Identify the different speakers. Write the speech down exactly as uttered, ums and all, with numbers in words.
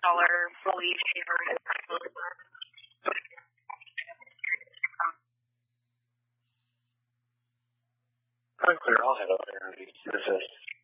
Speaker 1: dollar belief here.
Speaker 2: I'm clear. I'll head up there and assist.